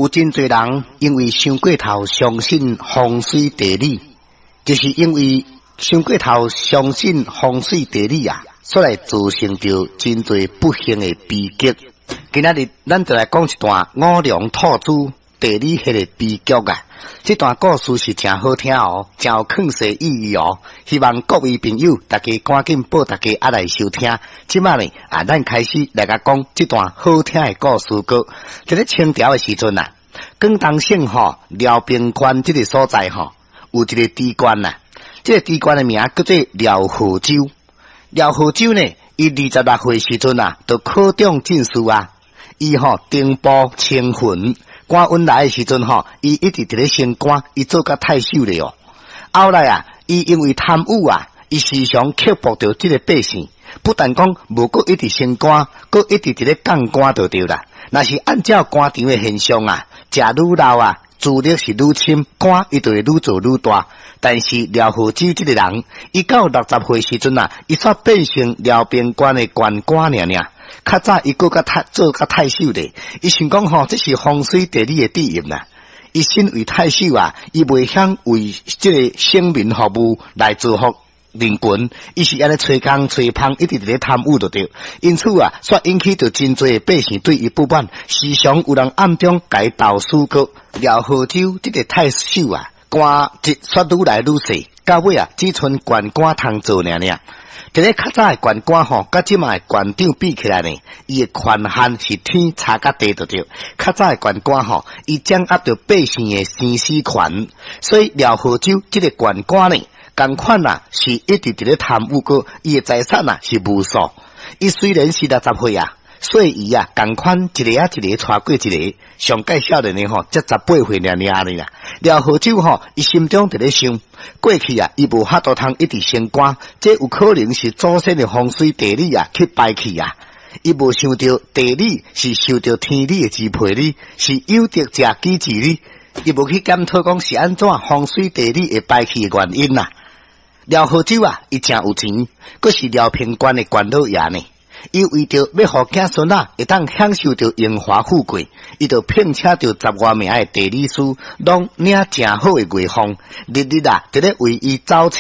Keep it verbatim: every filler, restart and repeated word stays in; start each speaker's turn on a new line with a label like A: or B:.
A: 有真侪人因为想过头相信风水地理，就是因为想过头相信风水地理啊，所来造成着真侪不幸的悲剧。今仔日咱就来讲一段五梁兔子地理迄个悲剧啊！这段故事是真好听哦，真有劝世意义哦。希望各位朋友大家赶紧报大家啊来收听。即摆呢啊，咱开始来甲讲这段好听的故事歌。在咧清朝的时阵啊，广东省吼辽平县这个所在吼，有一个地官呐、啊。这个地官的名叫做廖河州。廖河州呢，伊二十六岁时阵啊，就考中进士啊。伊吼顶部清魂。官运来的时阵吼，伊一直伫咧升官，伊做甲太守咧哦。后来啊，伊因为贪污啊，伊时常刻薄着即个百姓，不但讲无过一直升官，搁一直伫咧降官就对啦。若是按照官场的现象啊，食愈老啊，资历是愈深，官伊就会愈做愈大。但是廖河州即个人，伊到六十岁时阵啊，伊煞变成辽平县的县官尔尔。较早伊搁甲太做甲太守咧，伊想讲吼，这是风水地理的地业啦。伊身为太守啊，伊袂晓为这个省民服务来造福人群，伊是安尼吹工吹芳，一直伫咧贪污就对。因此啊，煞引起着真侪百姓对伊不满，时常有人暗中改投诉过。廖河州这个太守啊，官职煞愈来愈细，到尾啊，只剩县官通做尔尔。这个较早的县官吼，甲即卖县长比起来呢，伊的权限是天差甲地着着。较早的县官吼，伊掌握着百姓的生死权，所以廖河州这个县官呢，同款啊是一直伫咧贪污过，伊的财产啊是无数。伊虽然是六十岁啊，所以伊啊同款一个啊一个带过一个，上介少年的吼，才十八岁尔尔哩啦。廖河州吼，伊心中伫咧想，过去啊，伊无法度通一直升官，这有可能是祖先的风水地理啊去败去啊。伊无想到地理是受到天理的支配哩，是有德者机制哩。伊无去检讨讲是安怎风水地理会败去的原因呐、啊。廖河州啊，伊真有钱，佫是辽平县的县老爷呢。伊为着要互子孙啊会当享受着荣华富贵，伊就聘请着十外名的地理师，拢领正好的月俸，日日啊，伫咧为伊找